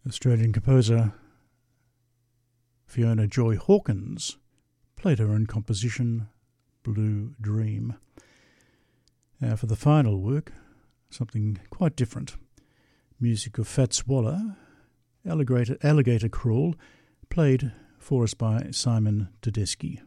Australian composer Fiona Joy Hawkins played her own composition, Blue Dream. Now for the final work, something quite different. Music of Fats Waller, Alligator Crawl, played for us by Simon Tedeschi.